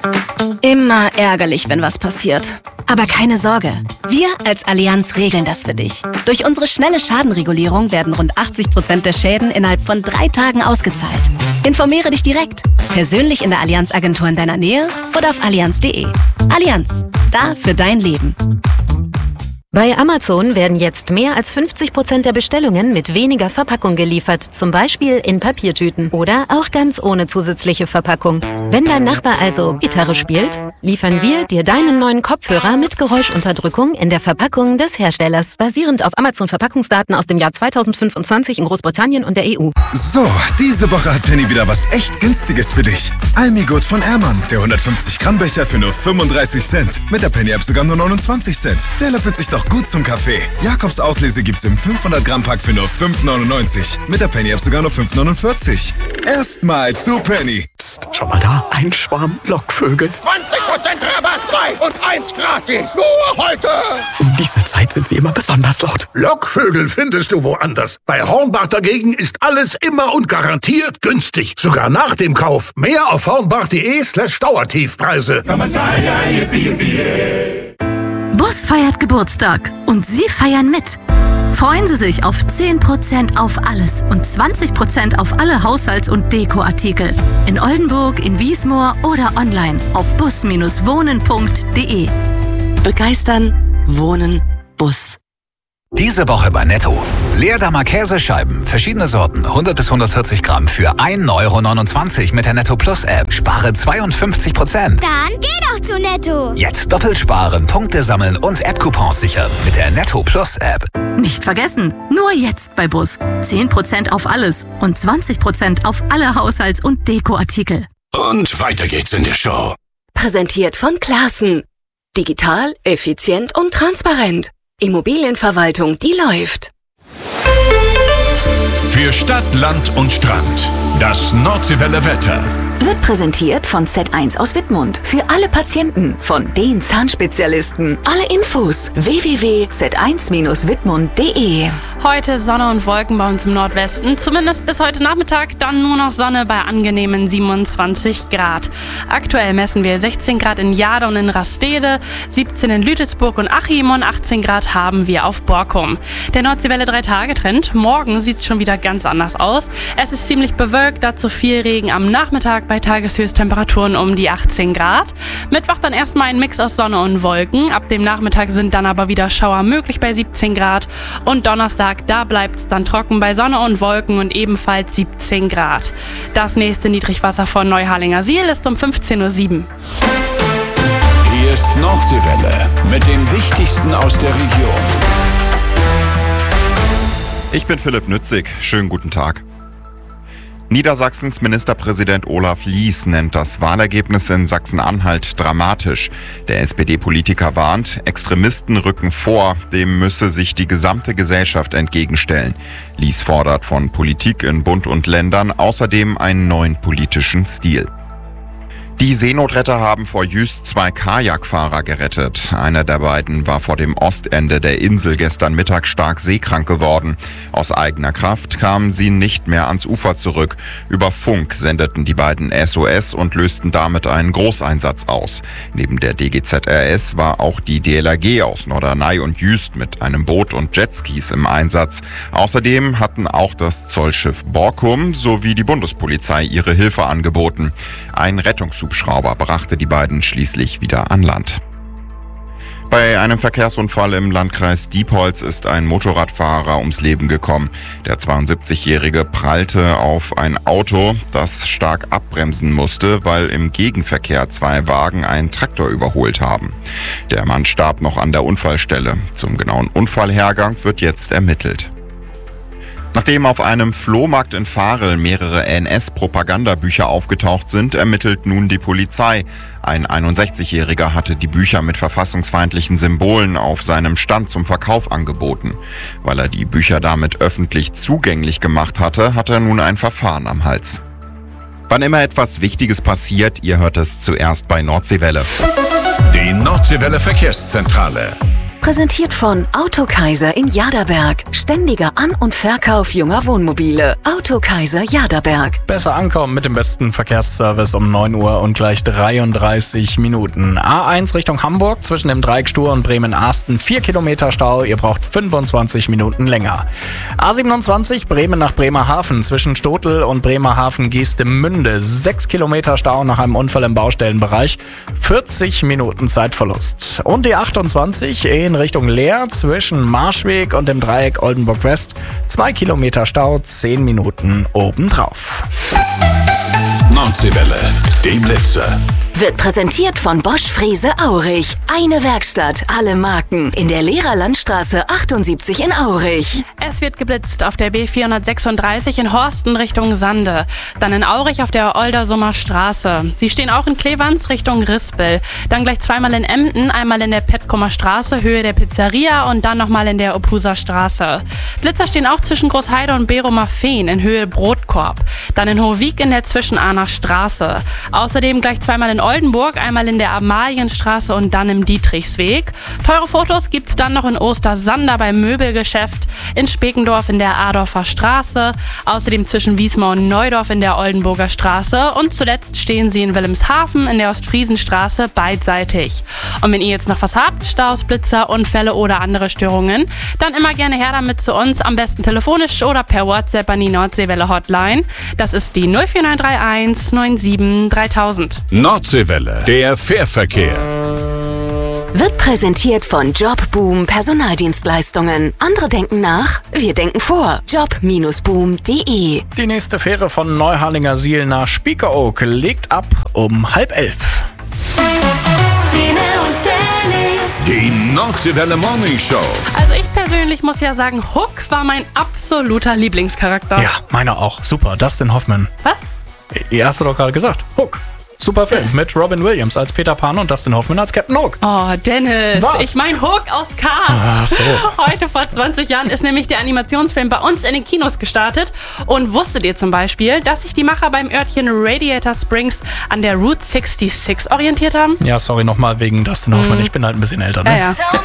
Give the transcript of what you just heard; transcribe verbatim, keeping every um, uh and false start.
Immer ärgerlich, wenn was passiert. Aber keine Sorge, wir als Allianz regeln das für dich. Durch unsere schnelle Schadenregulierung werden rund achtzig Prozent der Schäden innerhalb von drei Tagen ausgezahlt. Informiere dich direkt, persönlich in der Allianz-Agentur in deiner Nähe oder auf allianz punkt de. Allianz, da für dein Leben. Bei Amazon werden jetzt mehr als fünfzig Prozent der Bestellungen mit weniger Verpackung geliefert, zum Beispiel in Papiertüten oder auch ganz ohne zusätzliche Verpackung. Wenn dein Nachbar also Gitarre spielt, liefern wir dir deinen neuen Kopfhörer mit Geräuschunterdrückung in der Verpackung des Herstellers, basierend auf Amazon-Verpackungsdaten aus dem Jahr zweitausendfünfundzwanzig in Großbritannien und der E U. So, diese Woche hat Penny wieder was echt Günstiges für dich. Almigut von Ermann, der hundertfünfzig Gramm Becher für nur fünfunddreißig Cent. Mit der Penny-App sogar nur neunundzwanzig Cent. Der löffelt sich doch gut zum Kaffee. Jakobs Auslese gibt's im fünfhundert Gramm Pack für nur fünf neunundneunzig. Mit der Penny-App sogar nur fünf neunundvierzig. Erstmal zu Penny. Psst, schau mal da. Ein Schwarm Lockvögel. zwanzig Prozent Rabatt, zwei und eins gratis. Nur heute. Um diese Zeit sind sie immer besonders laut. Lockvögel findest du woanders. Bei Hornbach dagegen ist alles immer und garantiert günstig. Sogar nach dem Kauf. Mehr auf hornbach.de slash Dauertiefpreise. Bus feiert Geburtstag und Sie feiern mit. Freuen Sie sich auf zehn Prozent auf alles und zwanzig Prozent auf alle Haushalts- und Dekoartikel. In Oldenburg, in Wiesmoor oder online auf bus Bindestrich wohnen punkt de. Begeistern, wohnen, Bus. Diese Woche bei Netto. Leerdammer Käsescheiben, verschiedene Sorten, hundert bis hundertvierzig Gramm für ein Euro neunundzwanzig mit der Netto Plus App. Spare zweiundfünfzig Prozent. Dann geh doch zu Netto. Jetzt doppelt sparen, Punkte sammeln und App-Coupons sichern mit der Netto Plus App. Nicht vergessen, nur jetzt bei Bus. zehn Prozent auf alles und zwanzig Prozent auf alle Haushalts- und Dekoartikel. Und weiter geht's in der Show. Präsentiert von Classen. Digital, effizient und transparent. Immobilienverwaltung, die läuft. Für Stadt, Land und Strand. Das Nordseewelle Wetter. Wird präsentiert von Z eins aus Wittmund. Für alle Patienten, von den Zahnspezialisten. Alle Infos w w w punkt z eins Bindestrich wittmund punkt de. Heute Sonne und Wolken bei uns im Nordwesten. Zumindest bis heute Nachmittag, dann nur noch Sonne bei angenehmen siebenundzwanzig Grad. Aktuell messen wir sechzehn Grad in Jade und in Rastede, siebzehn in Lütelsburg und Achim und achtzehn Grad haben wir auf Borkum. Der Nordseewelle drei-Tage-Trend. Morgen sieht es schon wieder ganz anders aus. Es ist ziemlich bewölkt, dazu viel Regen am Nachmittag bei Tageshöchsttemperaturen um die achtzehn Grad. Mittwoch dann erstmal ein Mix aus Sonne und Wolken. Ab dem Nachmittag sind dann aber wieder Schauer möglich bei siebzehn Grad. Und Donnerstag, da bleibt es dann trocken bei Sonne und Wolken und ebenfalls siebzehn Grad. Das nächste Niedrigwasser von Neuharlinger Siel ist um fünfzehn Uhr sieben. Hier ist Nordseewelle mit dem Wichtigsten aus der Region. Ich bin Philipp Nützig. Schönen guten Tag. Niedersachsens Ministerpräsident Olaf Lies nennt das Wahlergebnis in Sachsen-Anhalt dramatisch. Der S P D-Politiker warnt, Extremisten rücken vor, dem müsse sich die gesamte Gesellschaft entgegenstellen. Lies fordert von Politik in Bund und Ländern außerdem einen neuen politischen Stil. Die Seenotretter haben vor Jüst zwei Kajakfahrer gerettet. Einer der beiden war vor dem Ostende der Insel gestern Mittag stark seekrank geworden. Aus eigener Kraft kamen sie nicht mehr ans Ufer zurück. Über Funk sendeten die beiden S O S und lösten damit einen Großeinsatz aus. Neben der D G Z R S war auch die D L R G aus Norderney und Jüst mit einem Boot und Jetskis im Einsatz. Außerdem hatten auch das Zollschiff Borkum sowie die Bundespolizei ihre Hilfe angeboten. Ein Rettungshubschrauber brachte die beiden schließlich wieder an Land. Bei einem Verkehrsunfall im Landkreis Diepholz ist ein Motorradfahrer ums Leben gekommen. Der zweiundsiebzigjährige prallte auf ein Auto, das stark abbremsen musste, weil im Gegenverkehr zwei Wagen einen Traktor überholt haben. Der Mann starb noch an der Unfallstelle. Zum genauen Unfallhergang wird jetzt ermittelt. Nachdem auf einem Flohmarkt in Varel mehrere N S-Propagandabücher aufgetaucht sind, ermittelt nun die Polizei. Ein einundsechzigjähriger hatte die Bücher mit verfassungsfeindlichen Symbolen auf seinem Stand zum Verkauf angeboten. Weil er die Bücher damit öffentlich zugänglich gemacht hatte, hat er nun ein Verfahren am Hals. Wann immer etwas Wichtiges passiert, ihr hört es zuerst bei Nordseewelle. Die Nordseewelle Verkehrszentrale. Präsentiert von Autokaiser in Jaderberg. Ständiger An- und Verkauf junger Wohnmobile. Autokaiser Jaderberg. Besser ankommen mit dem besten Verkehrsservice um neun Uhr und gleich dreiunddreißig Minuten. A eins Richtung Hamburg zwischen dem Dreieck Stur und Bremen-Arsten. vier Kilometer Stau, ihr braucht fünfundzwanzig Minuten länger. A siebenundzwanzig Bremen nach Bremerhaven zwischen Stotel und Bremerhaven-Geestemünde. sechs Kilometer Stau nach einem Unfall im Baustellenbereich. vierzig Minuten Zeitverlust. Und die achtundzwanzig in Richtung Leer zwischen Marschweg und dem Dreieck Oldenburg West. zwei Kilometer Stau, zehn Minuten obendrauf. Nordseewelle, die Blitze. Wird präsentiert von Bosch Frese Aurich. Eine Werkstatt, alle Marken. In der Lehrerlandstraße achtundsiebzig in Aurich. Es wird geblitzt auf der B vierhundertsechsunddreißig in Horsten Richtung Sande. Dann in Aurich auf der Oldersummer Straße. Sie stehen auch in Klevans Richtung Rispel. Dann gleich zweimal in Emden, einmal in der Petkomer Straße, Höhe der Pizzeria und dann nochmal in der Opuser Straße. Blitzer stehen auch zwischen Großheide und Berumer Feen in Höhe Brotkorb. Dann in Hohwig in der Zwischenahner Straße. Außerdem gleich zweimal in Oldenburg, einmal in der Amalienstraße und dann im Dietrichsweg. Teure Fotos gibt's dann noch in Ostersander beim Möbelgeschäft, in Spekendorf in der Adorfer Straße, außerdem zwischen Wiesmar und Neudorf in der Oldenburger Straße und zuletzt stehen sie in Wilhelmshaven in der Ostfriesenstraße beidseitig. Und wenn ihr jetzt noch was habt, Staus, Blitzer, Unfälle oder andere Störungen, dann immer gerne her damit zu uns, am besten telefonisch oder per WhatsApp an die Nordseewelle Hotline. Das ist die null vier neun drei eins neun sieben dreitausend. Nordseewelle, der Fährverkehr. Wird präsentiert von Jobboom Personaldienstleistungen. Andere denken nach, wir denken vor. job Bindestrich boom Punkt de. Die nächste Fähre von Neuharlinger Siel nach Spiekeroog legt ab um halb elf. Stine und Dennis. Die Nordseewelle Morning Show. Also ich persönlich muss ja sagen, Hook war mein absoluter Lieblingscharakter. Ja, meiner auch. Super, Dustin Hoffman. Was? Ihr hast du doch gerade gesagt. Hook. Super Film mit Robin Williams als Peter Pan und Dustin Hoffman als Captain Hook. Oh, Dennis, Was? ich mein Hook aus Cars. Ach so. Heute vor zwanzig Jahren ist nämlich der Animationsfilm bei uns in den Kinos gestartet. Und wusstet ihr zum Beispiel, dass sich die Macher beim Örtchen Radiator Springs an der Route sechsundsechzig orientiert haben? Ja, sorry nochmal wegen Dustin Hoffman. Mhm. Ich bin halt ein bisschen älter. Ne? Ja, ja.